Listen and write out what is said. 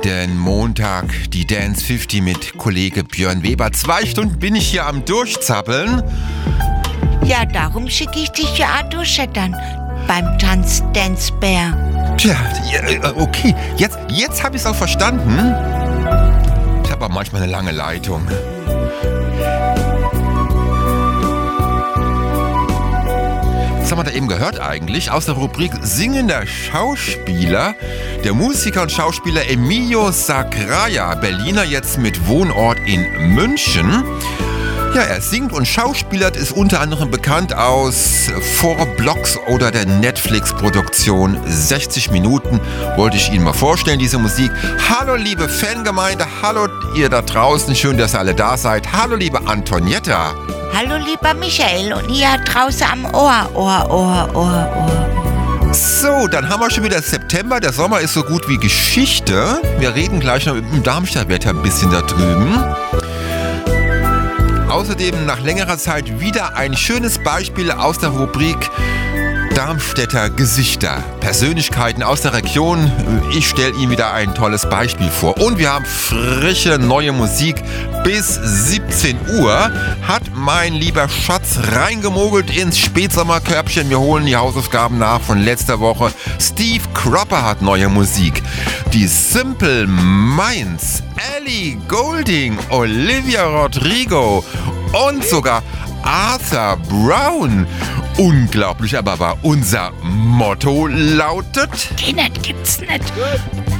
Jeden Montag die Dance 50 mit Kollege Björn Weber. 2 Stunden bin ich hier am Durchzappeln. Ja, darum schicke ich dich ja auch durchschettern beim Tanz Dance Bär. Tja, okay, jetzt habe ich es auch verstanden. Ich habe aber manchmal eine lange Leitung. Was haben wir da eben gehört eigentlich? Aus der Rubrik Singender Schauspieler. Der Musiker und Schauspieler Emilio Sacraia, Berliner, jetzt mit Wohnort in München. Ja, er singt und schauspielert, ist unter anderem bekannt aus 4 Blocks oder der Netflix-Produktion 60 Minuten. Wollte ich Ihnen mal vorstellen, diese Musik. Hallo liebe Fangemeinde, hallo ihr da draußen, schön, dass ihr alle da seid. Hallo liebe Antonietta. Hallo lieber Michael und ihr draußen am Ohr. So, dann haben wir schon wieder September. Der Sommer ist so gut wie Geschichte. Wir reden gleich noch im Darmstadt-Wetter ein bisschen da drüben. Außerdem nach längerer Zeit wieder ein schönes Beispiel aus der Rubrik Darmstädter Gesichter. Persönlichkeiten aus der Region. Ich stelle Ihnen wieder ein tolles Beispiel vor. Und wir haben frische neue Musik. Bis 17 Uhr hat mein lieber Schatz reingemogelt ins Spätsommerkörbchen. Wir holen die Hausaufgaben nach von letzter Woche. Steve Cropper hat neue Musik. Die Simple Minds, Ellie Goulding, Olivia Rodrigo und sogar Arthur Brown. Unglaublich, aber unser Motto lautet: Den gibt's nicht.